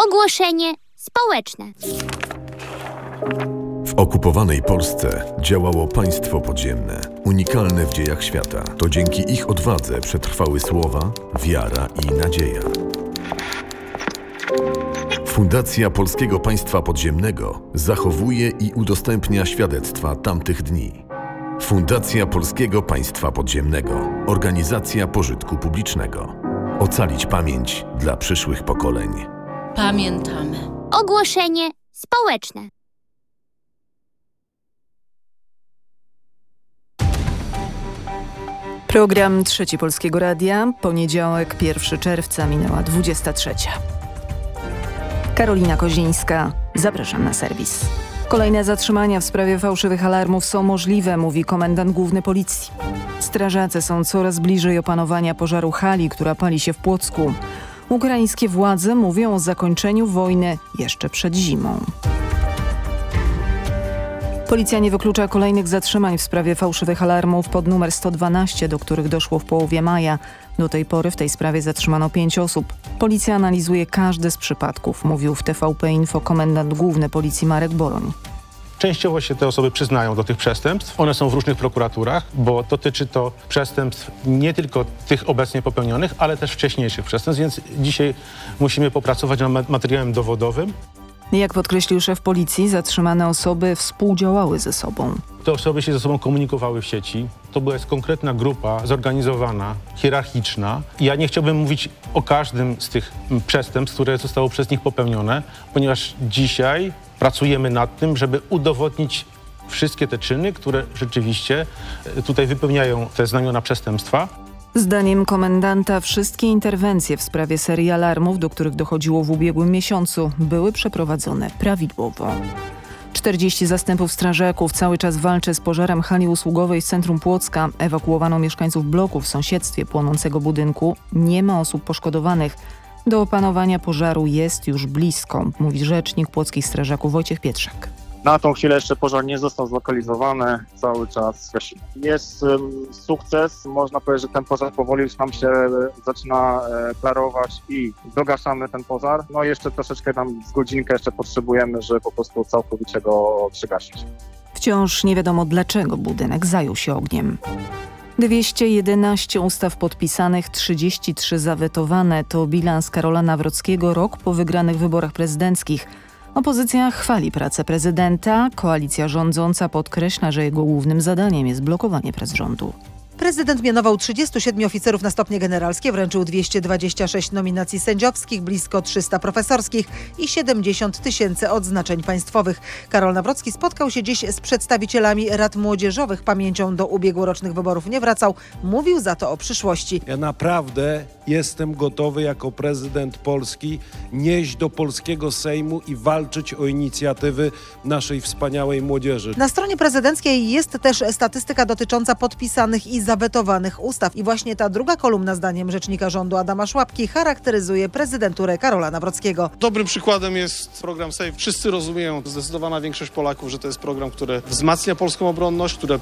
Ogłoszenie społeczne. W okupowanej Polsce działało państwo podziemne, unikalne w dziejach świata. To dzięki ich odwadze przetrwały słowa, wiara i nadzieja. Fundacja Polskiego Państwa Podziemnego zachowuje i udostępnia świadectwa tamtych dni. Fundacja Polskiego Państwa Podziemnego. Organizacja pożytku publicznego. Ocalić pamięć dla przyszłych pokoleń. Pamiętamy. Ogłoszenie społeczne. Program Trzeci Polskiego Radia. Poniedziałek, 1 czerwca, minęła 23. Karolina Kozińska. Zapraszam na serwis. Kolejne zatrzymania w sprawie fałszywych alarmów są możliwe, mówi komendant główny policji. Strażacy są coraz bliżej opanowania pożaru hali, która pali się w Płocku. Ukraińskie władze mówią o zakończeniu wojny jeszcze przed zimą. Policja nie wyklucza kolejnych zatrzymań w sprawie fałszywych alarmów pod numer 112, do których doszło w połowie maja. Do tej pory w tej sprawie zatrzymano 5 osób. Policja analizuje każdy z przypadków, mówił w TVP Info komendant główny policji Marek Boroń. Częściowo się te osoby przyznają do tych przestępstw. One są w różnych prokuraturach, bo dotyczy to przestępstw nie tylko tych obecnie popełnionych, ale też wcześniejszych przestępstw, więc dzisiaj musimy popracować nad materiałem dowodowym. Jak podkreślił szef policji, zatrzymane osoby współdziałały ze sobą. Te osoby się ze sobą komunikowały w sieci. To była konkretna grupa, zorganizowana, hierarchiczna. Ja nie chciałbym mówić o każdym z tych przestępstw, które zostało przez nich popełnione, ponieważ dzisiaj pracujemy nad tym, żeby udowodnić wszystkie te czyny, które rzeczywiście tutaj wypełniają te znamiona przestępstwa. Zdaniem komendanta wszystkie interwencje w sprawie serii alarmów, do których dochodziło w ubiegłym miesiącu, były przeprowadzone prawidłowo. 40 zastępów strażaków cały czas walczy z pożarem hali usługowej w centrum Płocka. Ewakuowano mieszkańców bloku w sąsiedztwie płonącego budynku. Nie ma osób poszkodowanych. Do opanowania pożaru jest już blisko, mówi rzecznik płockich strażaków Wojciech Pietrzak. Na tą chwilę jeszcze pożar nie został zlokalizowany, cały czas gasimy. Jest sukces, można powiedzieć, że ten pożar powoli już nam się zaczyna klarować i dogaszamy ten pożar. No jeszcze troszeczkę tam z godzinkę jeszcze potrzebujemy, żeby po prostu całkowicie go przygasić. Wciąż nie wiadomo, dlaczego budynek zajął się ogniem. 211 ustaw podpisanych, 33 zawetowane. To bilans Karola Nawrockiego rok po wygranych wyborach prezydenckich. Opozycja chwali pracę prezydenta. Koalicja rządząca podkreśla, że jego głównym zadaniem jest blokowanie prac rządu. Prezydent mianował 37 oficerów na stopnie generalskie, wręczył 226 nominacji sędziowskich, blisko 300 profesorskich i 70 000 odznaczeń państwowych. Karol Nawrocki spotkał się dziś z przedstawicielami rad młodzieżowych. Pamięcią do ubiegłorocznych wyborów nie wracał. Mówił za to o przyszłości. Ja naprawdę jestem gotowy jako prezydent Polski nieść do polskiego Sejmu i walczyć o inicjatywy naszej wspaniałej młodzieży. Na stronie prezydenckiej jest też statystyka dotycząca podpisanych i zawetowanych ustaw. I właśnie ta druga kolumna, zdaniem rzecznika rządu Adama Szłapki, charakteryzuje prezydenturę Karola Nawrockiego. Dobrym przykładem jest program SAFE. Wszyscy rozumieją, zdecydowana większość Polaków, że to jest program, który wzmacnia polską obronność, który